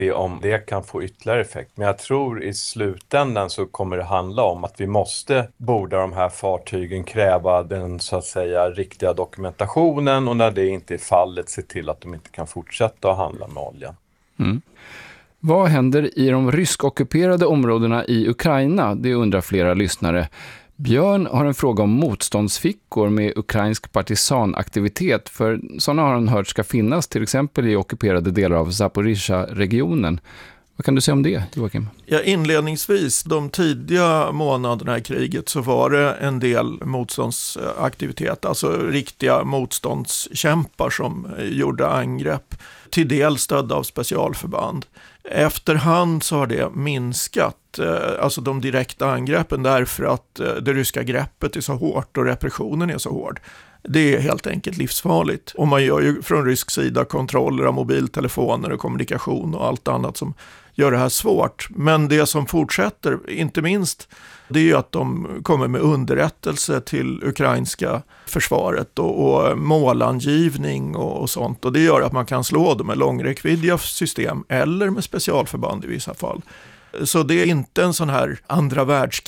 om det kan få ytterligare effekt. Men jag tror i slutändan så kommer det handla om att vi måste borda de här fartygen, kräva den så att säga riktiga dokumentationen, och när det inte är fallet se till att de inte kan fortsätta att handla med olja. Mm. Vad händer i de ryskockuperade områdena i Ukraina? Det undrar flera lyssnare. Björn har en fråga om motståndsfickor med ukrainsk partisanaktivitet, för sådana har han hört ska finnas till exempel i ockuperade delar av Zaporizjzja-regionen. Vad kan du säga om det, Joakim? Ja, inledningsvis, de tidiga månaderna i kriget så var det en del motståndsaktivitet, alltså riktiga motståndskämpar som gjorde angrepp, till del stödda av specialförband. Efterhand så har det minskat, alltså de direkta angreppen, därför att det ryska greppet är så hårt och repressionen är så hård. Det är helt enkelt livsfarligt. Och man gör ju från rysk sida kontroller av mobiltelefoner och kommunikation och allt annat som gör det här svårt. Men det som fortsätter, inte minst, det är ju att de kommer med underrättelse till ukrainska försvaret och målangivning och sånt. Och det gör att man kan slå dem med långräckviddiga system eller med specialförband i vissa fall. Så det är inte en sån här andra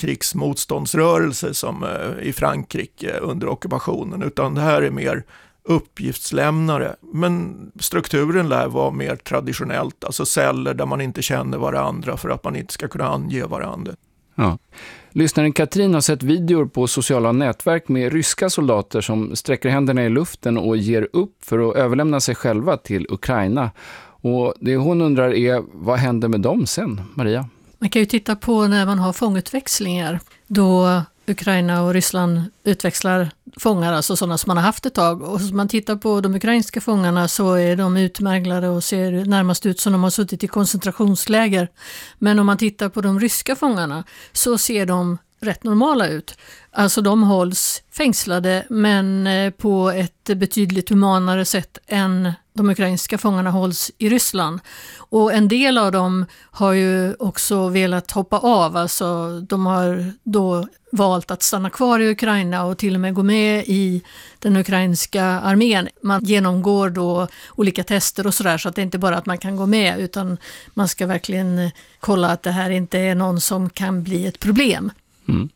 världskrigsmotståndsrörelse som i Frankrike under ockupationen, utan det här är mer uppgiftslämnare. Men strukturen lär vara mer traditionellt, alltså celler där man inte känner varandra för att man inte ska kunna ange varandra. Ja. Lyssnaren Katrin har sett videor på sociala nätverk med ryska soldater som sträcker händerna i luften och ger upp för att överlämna sig själva till Ukraina. Och det hon undrar är, vad händer med dem sen, Maria? Man kan ju titta på när man har fångutväxlingar, då Ukraina och Ryssland utväxlar fångar, alltså sådana som man har haft ett tag. Och om man tittar på de ukrainska fångarna så är de utmärglade och ser närmast ut som de har suttit i koncentrationsläger. Men om man tittar på de ryska fångarna så ser de rätt normala ut. Alltså de hålls fängslade, men på ett betydligt humanare sätt än de ukrainska fångarna hålls i Ryssland. Och en del av dem har ju också velat hoppa av. Alltså de har då valt att stanna kvar i Ukraina och till och med gå med i den ukrainska armén. Man genomgår då olika tester och sådär, så att det inte bara att man kan gå med, utan man ska verkligen kolla att det här inte är någon som kan bli ett problem. Mm.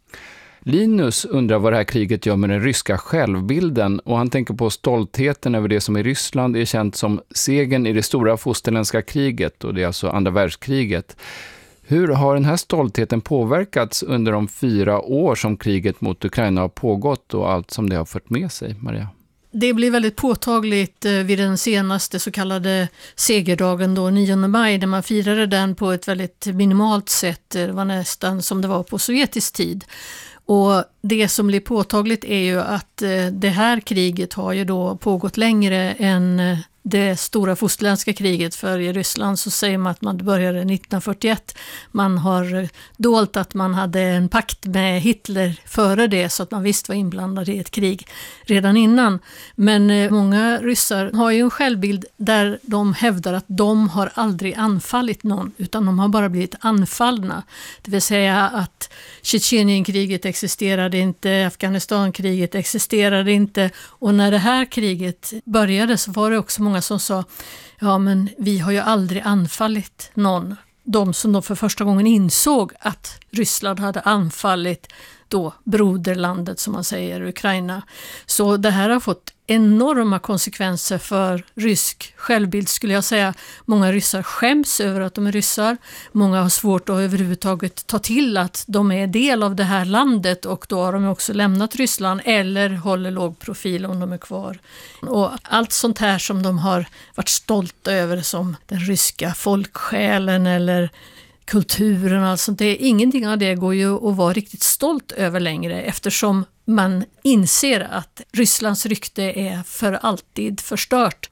Linus undrar vad det här kriget gör med den ryska självbilden, och han tänker på stoltheten över det som i Ryssland är känt som segern i det stora fosterländska kriget, och det är alltså andra världskriget. Hur har den här stoltheten påverkats under de 4 år som kriget mot Ukraina har pågått och allt som det har fört med sig, Maria? Det blir väldigt påtagligt vid den senaste så kallade segerdagen då, 9 maj, där man firade den på ett väldigt minimalt sätt. Det var nästan som det var på sovjetisk tid. Och det som blir påtagligt är ju att det här kriget har ju då pågått längre än det stora fosterländska kriget, för i Ryssland så säger man att man började 1941. Man har dolt att man hade en pakt med Hitler före det, så att man visst var inblandad i ett krig redan innan. Men många ryssar har ju en självbild där de hävdar att de har aldrig anfallit någon, utan de har bara blivit anfallna. Det vill säga att Tjetjenienkriget existerade inte, Afghanistankriget existerade inte, och när det här kriget började så var det också många som sa, ja men vi har ju aldrig anfallit någon. De som då för första gången insåg att Ryssland hade anfallit då broderlandet, som man säger, Ukraina. Så det här har fått enorma konsekvenser för rysk självbild, skulle jag säga. Många ryssar skäms över att de är ryssar. Många har svårt att överhuvudtaget ta till att de är del av det här landet, och då har de också lämnat Ryssland eller håller låg profil om de är kvar. Och allt sånt här som de har varit stolta över, som den ryska folksjälen eller kulturen och allt sånt, ingenting av det går ju att vara riktigt stolt över längre, eftersom man inser att Rysslands rykte är för alltid förstört.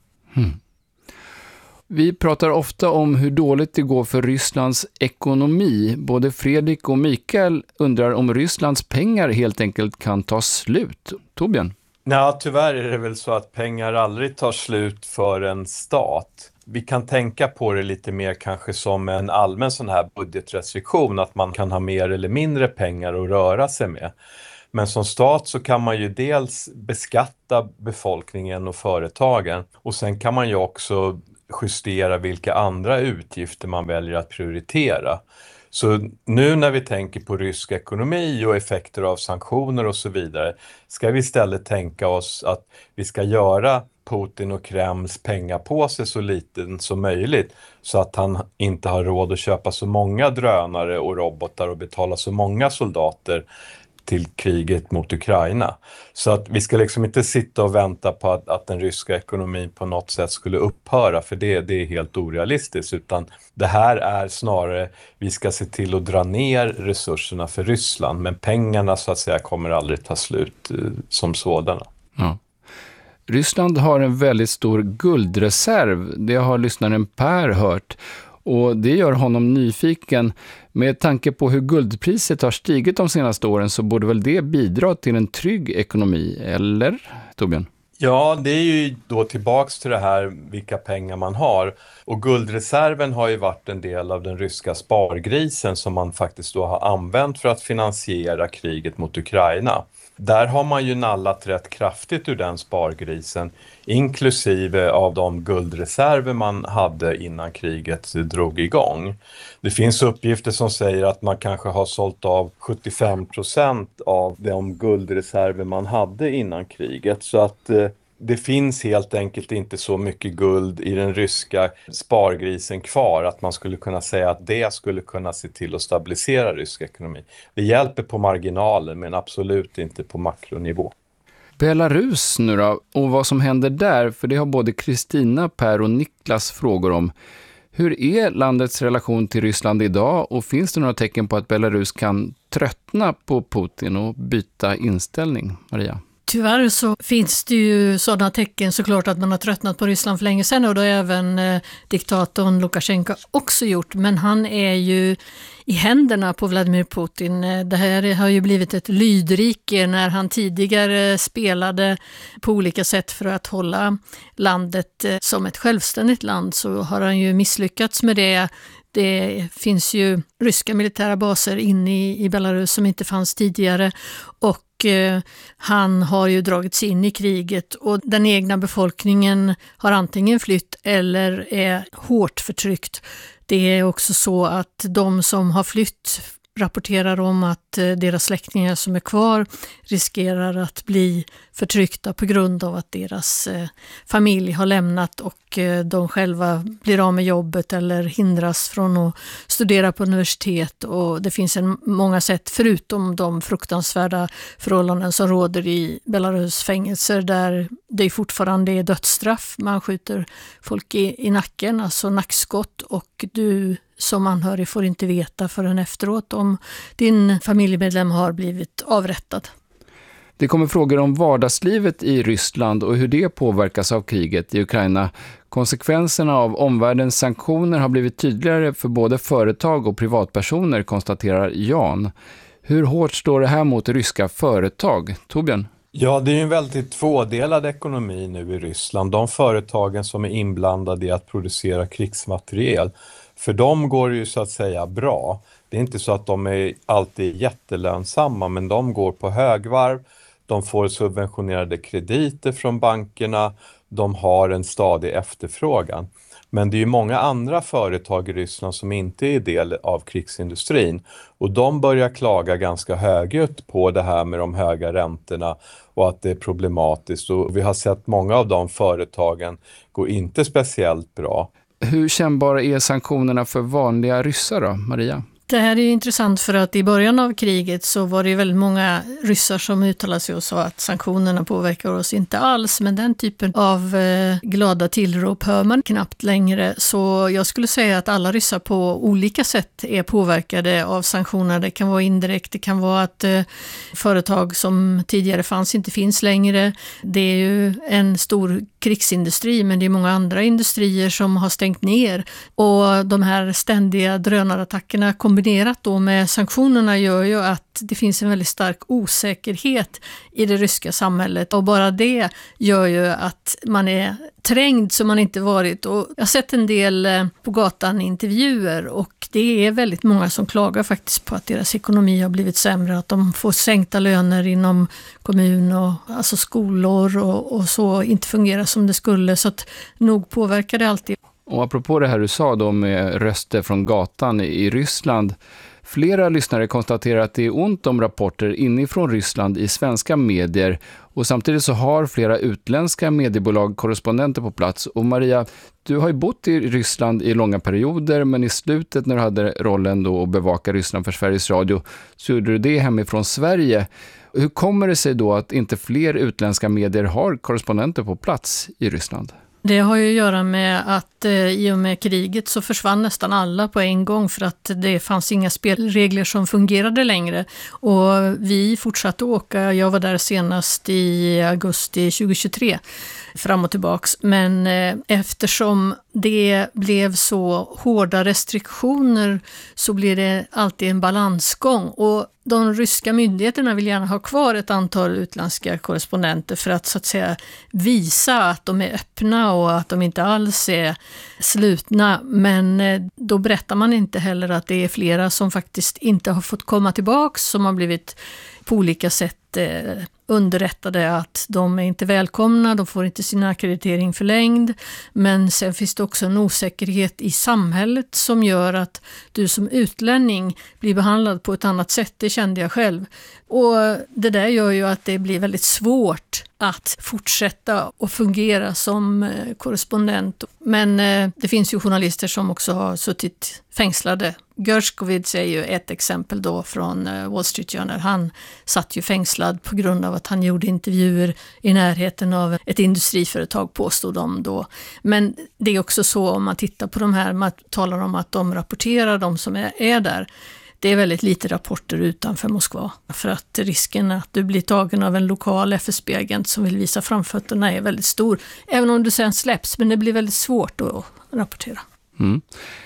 Vi pratar ofta om hur dåligt det går för Rysslands ekonomi. Både Fredrik och Mikael undrar om Rysslands pengar helt enkelt kan ta slut. Torbjörn? Nej, tyvärr är det väl så att pengar aldrig tar slut för en stat. Vi kan tänka på det lite mer kanske som en allmän sån här budgetrestriktion, att man kan ha mer eller mindre pengar att röra sig med. Men som stat så kan man ju dels beskatta befolkningen och företagen, och sen kan man ju också justera vilka andra utgifter man väljer att prioritera. Så nu när vi tänker på rysk ekonomi och effekter av sanktioner och så vidare, ska vi istället tänka oss att vi ska göra Putin och Kremls pengapåse så liten som möjligt, så att han inte har råd att köpa så många drönare och robotar och betala så många soldater till kriget mot Ukraina. Så att vi ska liksom inte sitta och vänta på att den ryska ekonomin på något sätt skulle upphöra, för det är helt orealistiskt, utan det här är snarare, vi ska se till att dra ner resurserna för Ryssland, men pengarna så att säga kommer aldrig ta slut som sådana. Ja. Ryssland har en väldigt stor guldreserv, det har lyssnaren Per hört. Och det gör honom nyfiken. Med tanke på hur guldpriset har stigit de senaste åren så borde väl det bidra till en trygg ekonomi, eller Torbjörn? Ja, det är ju då tillbaks till det här vilka pengar man har. Och guldreserven har ju varit en del av den ryska spargrisen som man faktiskt då har använt för att finansiera kriget mot Ukraina. Där har man ju nallat rätt kraftigt ur den spargrisen, inklusive av de guldreserver man hade innan kriget drog igång. Det finns uppgifter som säger att man kanske har sålt av 75% av de guldreserver man hade innan kriget. Så att det finns helt enkelt inte så mycket guld i den ryska spargrisen kvar att man skulle kunna säga att det skulle kunna se till att stabilisera rysk ekonomi. Det hjälper på marginalen, men absolut inte på makronivå. Belarus nu då, och vad som händer där, för det har både Kristina, Per och Niklas frågor om. Hur är landets relation till Ryssland idag, och finns det några tecken på att Belarus kan tröttna på Putin och byta inställning, Maria? Tyvärr så finns det ju sådana tecken såklart att man har tröttnat på Ryssland för länge sedan, och det har även diktatorn Lukasjenko också gjort. Men han är ju i händerna på Vladimir Putin. Det här har ju blivit ett lydrike. När han tidigare spelade på olika sätt för att hålla landet som ett självständigt land så har han ju misslyckats med det. Det finns ju ryska militära baser inne i Belarus som inte fanns tidigare, och han har ju dragits in i kriget, och den egna befolkningen har antingen flytt eller är hårt förtryckt. Det är också så att de som har flytt rapporterar om att deras släktingar som är kvar riskerar att bli förtryckta på grund av att deras familj har lämnat, och de själva blir av med jobbet eller hindras från att studera på universitet. Och det finns många sätt, förutom de fruktansvärda förhållanden som råder i Belarus fängelser, där det fortfarande är dödsstraff. Man skjuter folk i nacken, alltså nackskott, och du som anhörig får inte veta förrän efteråt om din familjemedlem har blivit avrättad. Det kommer frågor om vardagslivet i Ryssland och hur det påverkas av kriget i Ukraina. Konsekvenserna av omvärldens sanktioner har blivit tydligare för både företag och privatpersoner, konstaterar Jan. Hur hårt står det här mot ryska företag? Torbjörn? Ja, det är en väldigt tvådelad ekonomi nu i Ryssland. De företagen som är inblandade i att producera krigsmateriel, för dem går det ju så att säga bra. Det är inte så att de är alltid jättelönsamma, men de går på högvarv. De får subventionerade krediter från bankerna. De har en stadig efterfrågan. Men det är ju många andra företag i Ryssland som inte är del av krigsindustrin. Och de börjar klaga ganska högljutt på det här med de höga räntorna och att det är problematiskt. Och vi har sett många av de företagen går inte speciellt bra. Hur kännbara är sanktionerna för vanliga ryssar då, Maria? Det här är intressant för att i början av kriget så var det väldigt många ryssar som uttalade sig och sa att sanktionerna påverkar oss inte alls, men den typen av glada tillrop hör man knappt längre. Så jag skulle säga att alla ryssar på olika sätt är påverkade av sanktioner. Det kan vara indirekt, det kan vara att företag som tidigare fanns inte finns längre. Det är ju en stor krigsindustri, men det är många andra industrier som har stängt ner, och de här ständiga drönarattackerna kombinerat då med sanktionerna gör ju att det finns en väldigt stark osäkerhet i det ryska samhället, och bara det gör ju att man är trängd som man inte varit. Och jag har sett en del på gatan intervjuer, och det är väldigt många som klagar faktiskt på att deras ekonomi har blivit sämre, att de får sänkta löner inom kommun och alltså skolor och så inte fungerar som det skulle, så att nog påverkar det alltid. Och apropå det här du sa då med röster från gatan i Ryssland. Flera lyssnare konstaterar att det är ont om rapporter inifrån Ryssland i svenska medier. Och samtidigt så har flera utländska mediebolag korrespondenter på plats. Och Maria, du har ju bott i Ryssland i långa perioder, men i slutet när du hade rollen då att bevaka Ryssland för Sveriges Radio så gjorde du det hemifrån Sverige. Hur kommer det sig då att inte fler utländska medier har korrespondenter på plats i Ryssland? Det har ju att göra med att i och med kriget så försvann nästan alla på en gång för att det fanns inga spelregler som fungerade längre. Och vi fortsatte åka, jag var där senast i augusti 2023, fram och tillbaks. Men eftersom det blev så hårda restriktioner så blir det alltid en balansgång. Och de ryska myndigheterna vill gärna ha kvar ett antal utländska korrespondenter för att så att säga visa att de är öppna och att de inte alls är slutna. Men då berättar man inte heller att det är flera som faktiskt inte har fått komma tillbaka, som har blivit på olika sätt underrättade att de är inte välkomna, de får inte sin akkreditering förlängd. Men sen finns det också en osäkerhet i samhället som gör att du som utlänning blir behandlad på ett annat sätt, det kände jag själv. Och det där gör ju att det blir väldigt svårt att fortsätta och fungera som korrespondent. Men det finns ju journalister som också har suttit fängslade. Gershkovits är ju ett exempel då från Wall Street Journal. Han satt ju fängslad på grund av att han gjorde intervjuer i närheten av ett industriföretag, påstod de då. Men det är också så om man tittar på de här, man talar om att de rapporterar, de som är där. Det är väldigt lite rapporter utanför Moskva för att risken att du blir tagen av en lokal FSB-agent som vill visa framfötterna är väldigt stor. Även om du sen släpps, men det blir väldigt svårt att rapportera. Mm.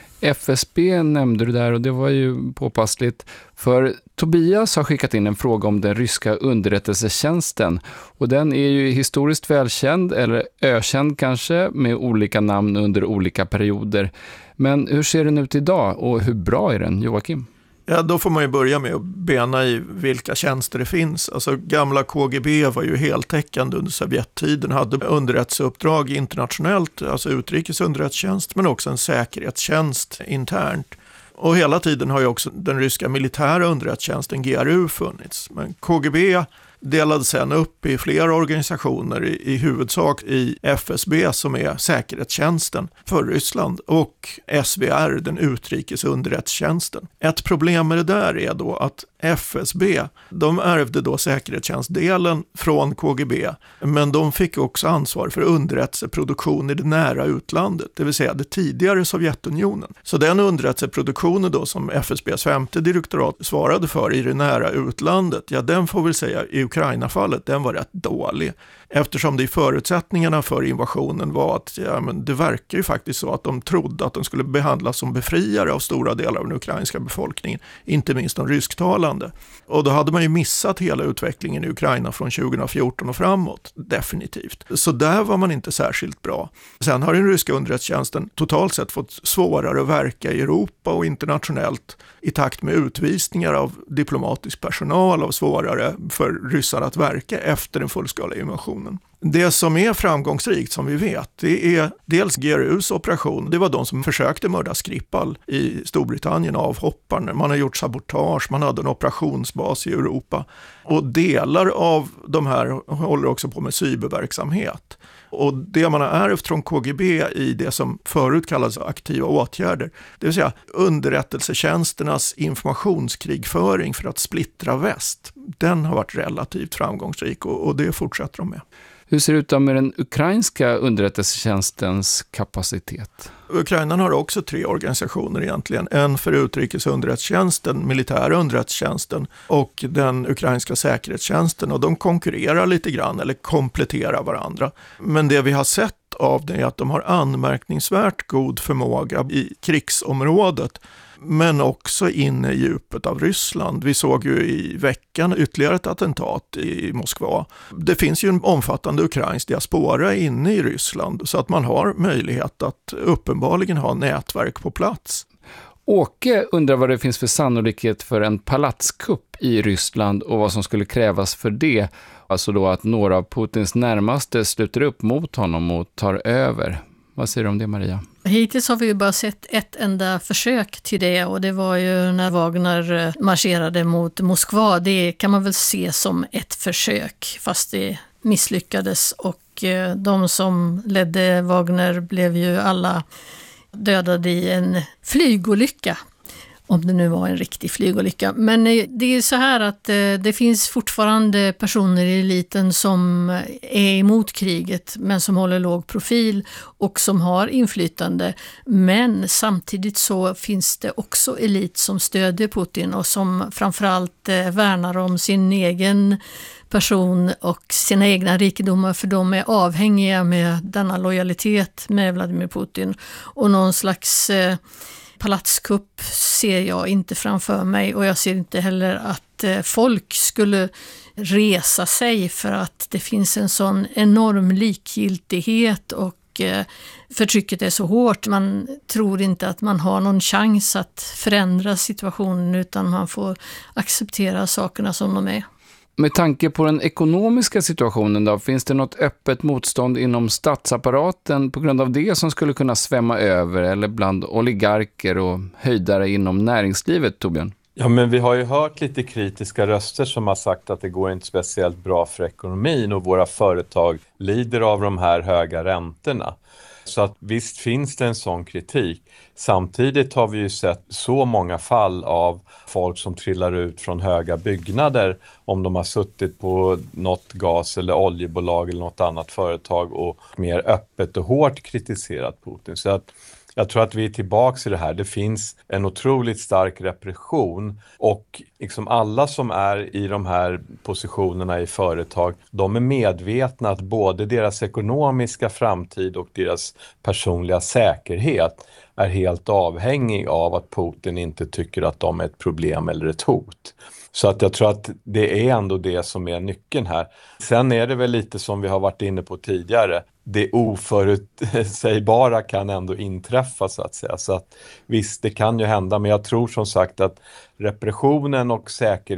FSB nämnde du där och det var ju påpassligt. För Tobias har skickat in en fråga om den ryska underrättelsetjänsten. Och den är ju historiskt välkänd eller ökänd kanske med olika namn under olika perioder. Men hur ser den ut idag och hur bra är den, Joakim? Ja, då får man ju börja med att bena i vilka tjänster det finns. Alltså gamla KGB var ju heltäckande under Sovjettiden, hade underrättelseuppdrag internationellt, alltså utrikesunderrättelsetjänst, men också en säkerhetstjänst internt. Och hela tiden har ju också den ryska militära underrättelsetjänsten GRU funnits. Men KGB delades sen upp i flera organisationer, i huvudsak i FSB som är säkerhetstjänsten för Ryssland och SVR, den utrikesunderrättelsetjänsten. Ett problem med det där är då att FSB, de ärvde då säkerhetstjänstdelen från KGB, men de fick också ansvar för underrättelseproduktion i det nära utlandet, det vill säga det tidigare Sovjetunionen. Så den underrättelseproduktionen då som FSBs 5:e direktorat svarade för i det nära utlandet, ja den får vi säga i Ukraina-fallet, den var rätt dålig. Eftersom det i förutsättningarna för invasionen var att men det verkar ju faktiskt så att de trodde att de skulle behandlas som befriare av stora delar av den ukrainska befolkningen, inte minst de rysktalande. Och då hade man ju missat hela utvecklingen i Ukraina från 2014 och framåt, definitivt. Så där var man inte särskilt bra. Sen har den ryska underrättelsetjänsten totalt sett fått svårare att verka i Europa och internationellt i takt med utvisningar av diplomatisk personal, av svårare för ryssar att verka efter den fullskaliga invasionen. Det som är framgångsrikt som vi vet, det är dels GRUs operation. Det var de som försökte mörda Skripal i Storbritannien, avhopparen. Man har gjort sabotage, man hade en operationsbas i Europa. Och delar av de här håller också på med cyberverksamhet. Och det man har ärvt från KGB i det som förut kallades aktiva åtgärder, det vill säga underrättelsetjänsternas informationskrigföring för att splittra väst, den har varit relativt framgångsrik och det fortsätter de med. Hur ser det ut med den ukrainska underrättelsetjänstens kapacitet? Ukraina har också 3 organisationer egentligen. En för utrikesunderrättelsetjänsten, militära underrättelsetjänsten och den ukrainska säkerhetstjänsten. Och de konkurrerar lite grann eller kompletterar varandra. Men det vi har sett av det är att de har anmärkningsvärt god förmåga i krigsområdet. Men också inne i djupet av Ryssland. Vi såg ju i veckan ytterligare ett attentat i Moskva. Det finns ju en omfattande ukrainsk diaspora inne i Ryssland så att man har möjlighet att uppenbarligen ha nätverk på plats. Åke undrar vad det finns för sannolikhet för en palatskupp i Ryssland och vad som skulle krävas för det. Alltså då att några av Putins närmaste sluter upp mot honom och tar över. Vad säger du om det, Maria? Hittills har vi ju bara sett ett enda försök till det, och det var ju när Wagner marscherade mot Moskva. Det kan man väl se som ett försök, fast det misslyckades, och de som ledde Wagner blev ju alla dödade i en flygolycka. Om det nu var en riktig flygolycka. Men det är så här att det finns fortfarande personer i eliten som är emot kriget men som håller låg profil och som har inflytande. Men samtidigt så finns det också elit som stödjer Putin och som framförallt värnar om sin egen person och sina egna rikedomar, för de är avhängiga med denna lojalitet med Vladimir Putin. Och någon slags palatskupp ser jag inte framför mig, och jag ser inte heller att folk skulle resa sig för att det finns en sån enorm likgiltighet och förtrycket är så hårt. Man tror inte att man har någon chans att förändra situationen, utan man får acceptera sakerna som de är. Med tanke på den ekonomiska situationen då, finns det något öppet motstånd inom statsapparaten på grund av det som skulle kunna svämma över, eller bland oligarker och höjdare inom näringslivet, Torbjörn? Ja, men vi har ju hört lite kritiska röster som har sagt att det går inte speciellt bra för ekonomin och våra företag lider av de här höga räntorna. Så att visst finns det en sån kritik. Samtidigt har vi ju sett så många fall av folk som trillar ut från höga byggnader om de har suttit på något gas- eller oljebolag eller något annat företag och mer öppet och hårt kritiserat Putin. Så att jag tror att vi är tillbaka i det här. Det finns en otroligt stark repression, och liksom alla som är i de här positionerna i företag, de är medvetna att både deras ekonomiska framtid och deras personliga säkerhet är helt avhängig av att Putin inte tycker att de är ett problem eller ett hot. Så att jag tror att det är ändå det som är nyckeln här. Sen är det väl lite som vi har varit inne på tidigare. Det oförutsägbara kan ändå inträffa, så att säga. Så att visst, det kan ju hända, men jag tror som sagt att repressionen och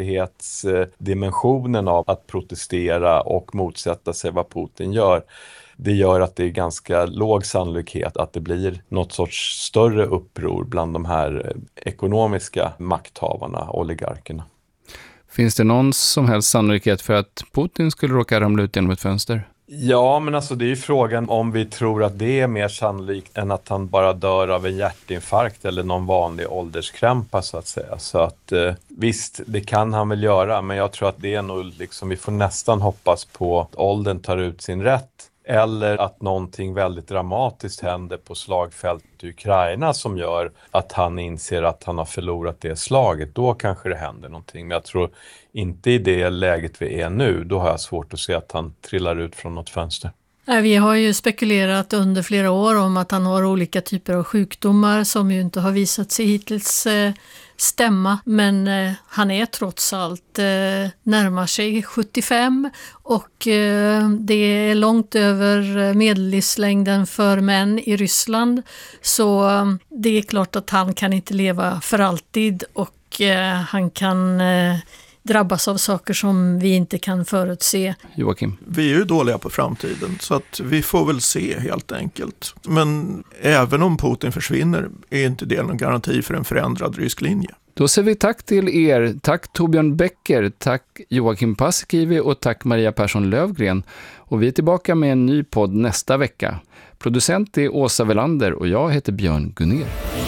säkerhetsdimensionen av att protestera och motsätta sig vad Putin gör, det gör att det är ganska låg sannolikhet att det blir något sorts större uppror bland de här ekonomiska makthavarna, oligarkerna. Finns det någon som helst sannolikhet för att Putin skulle råka ramla ut genom ett fönster? Ja, men alltså det är ju frågan om vi tror att det är mer sannolikt än att han bara dör av en hjärtinfarkt eller någon vanlig ålderskrämpa, så att säga. Så att visst, det kan han väl göra, men jag tror att det är nog liksom, vi får nästan hoppas på att åldern tar ut sin rätt. Eller att någonting väldigt dramatiskt händer på slagfältet i Ukraina som gör att han inser att han har förlorat det slaget. Då kanske det händer någonting. Men jag tror inte i det läget vi är nu. Då har jag svårt att se att han trillar ut från något fönster. Vi har ju spekulerat under flera år om att han har olika typer av sjukdomar som ju inte har visat sig hittills stämma. Men han är trots allt närmar sig 75 och det är långt över medellivslängden för män i Ryssland. Så det är klart att han kan inte leva för alltid, och han kan drabbas av saker som vi inte kan förutse. Joakim? Vi är ju dåliga på framtiden, så att vi får väl se helt enkelt. Men även om Putin försvinner är inte det någon garanti för en förändrad rysk linje. Då säger vi tack till er. Tack Torbjörn Becker, tack Joakim Paasikivi och tack Maria Persson Lövgren. Och vi är tillbaka med en ny podd nästa vecka. Producent är Åsa Welander och jag heter Björn Gunnér.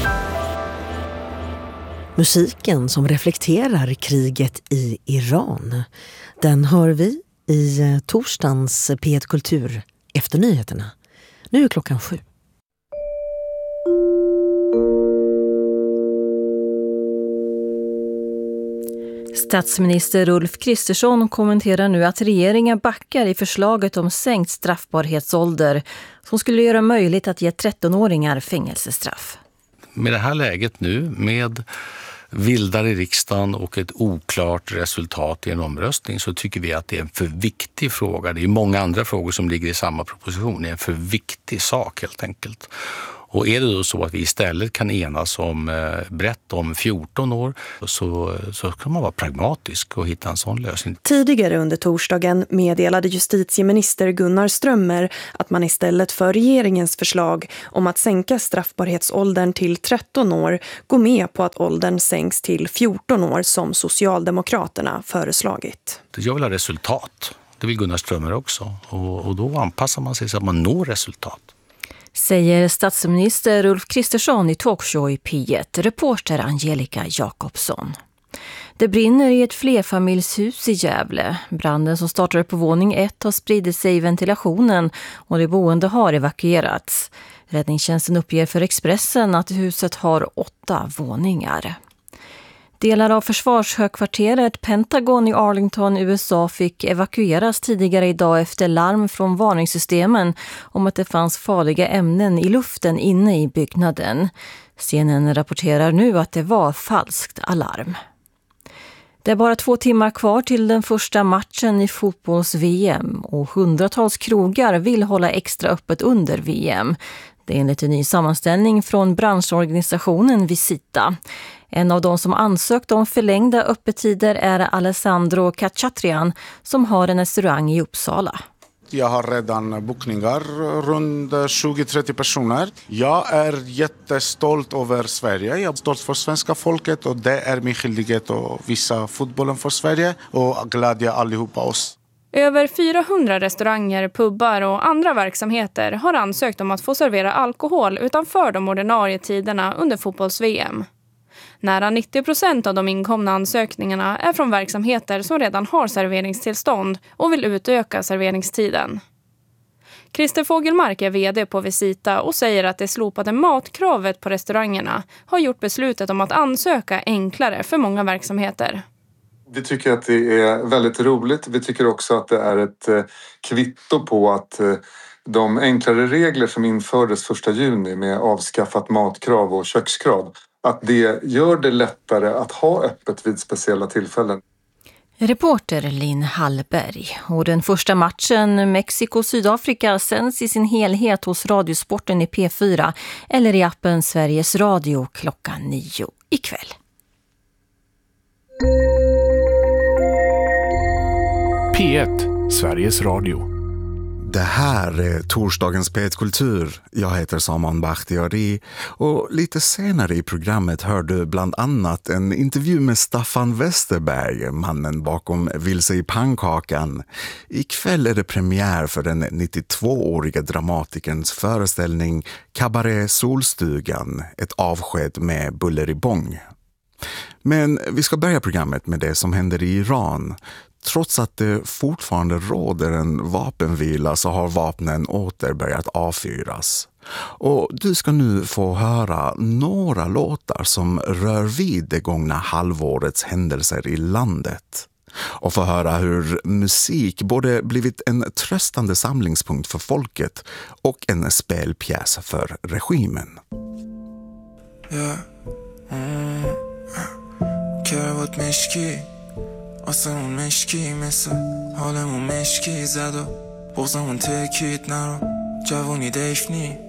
Musiken som reflekterar kriget i Iran, den hör vi i torsdagens P1 Kultur efter nyheterna. Nu är klockan 7. Statsminister Ulf Kristersson kommenterar nu att regeringen backar i förslaget om sänkt straffbarhetsålder som skulle göra möjligt att ge 13-åringar fängelsestraff. Med det här läget nu, med vildar i riksdagen och ett oklart resultat i en omröstning, så tycker vi att det är en för viktig fråga. Det är många andra frågor som ligger i samma proposition. Det är en för viktig sak helt enkelt. Och är det då så att vi istället kan enas om brett om 14 år så kan man vara pragmatisk och hitta en sån lösning. Tidigare under torsdagen meddelade justitieminister Gunnar Strömmer att man istället för regeringens förslag om att sänka straffbarhetsåldern till 13 år går med på att åldern sänks till 14 år som Socialdemokraterna föreslagit. Jag vill ha resultat. Det vill Gunnar Strömmer också. Och då anpassar man sig så att man når resultat. Säger statsminister Ulf Kristersson i talkshow i P1, reporter Angelica Jakobsson. Det brinner i ett flerfamiljshus i Gävle. Branden som startade på våning 1 har spridit sig i ventilationen och de boende har evakuerats. Räddningstjänsten uppger för Expressen att huset har 8 våningar. Delar av försvarshögkvarteret Pentagon i Arlington, USA fick evakueras tidigare idag efter larm från varningssystemen om att det fanns farliga ämnen i luften inne i byggnaden. CNN rapporterar nu att det var falskt alarm. Det är bara 2 timmar kvar till den första matchen i fotbolls-VM och hundratals krogar vill hålla extra öppet under VM. Det är enligt en ny sammanställning från branschorganisationen Visita. En av de som ansökt om förlängda öppettider är Alessandro Cacciatrian som har en restaurang i Uppsala. Jag har redan bokningar runt 20-30 personer. Jag är jättestolt över Sverige. Jag är stolt för svenska folket och det är min skyldighet att visa fotbollen för Sverige och glädja allihopa oss. Över 400 restauranger, pubbar och andra verksamheter har ansökt om att få servera alkohol utanför de ordinarie tiderna under fotbolls-VM. Nära 90% av de inkomna ansökningarna är från verksamheter som redan har serveringstillstånd och vill utöka serveringstiden. Christer Fogelmark är vd på Visita och säger att det slopade matkravet på restaurangerna har gjort beslutet om att ansöka enklare för många verksamheter. Vi tycker att det är väldigt roligt. Vi tycker också att det är ett kvitto på att de enklare regler som infördes 1 juni med avskaffat matkrav och kökskrav, att det gör det lättare att ha öppet vid speciella tillfällen. Reporter Linn Hallberg. Och den första matchen Mexiko-Sydafrika sänds i sin helhet hos Radiosporten i P4 eller i appen Sveriges Radio klockan 9 ikväll. P1, Sveriges Radio. Det här är torsdagens P1-kultur. Jag heter Saman Bakhtiari och lite senare i programmet hör du bland annat en intervju med Staffan Westerberg, mannen bakom Vilse i pannkakan. Ikväll är det premiär för den 92-åriga dramatikerns föreställning Cabaret Solstugan, ett avsked med buller i bång. Men vi ska börja programmet med det som händer i Iran. Trots att det fortfarande råder en vapenvila så har vapnen åter börjat avfyras. Och du ska nu få höra några låtar som rör vid det gångna halvårets händelser i landet. Och få höra hur musik både blivit en tröstande samlingspunkt för folket och en spelpjäs för regimen. آسمون مشکی مثل حالمون مشکی زد و بغزمون تکید نرو جوونی دفنی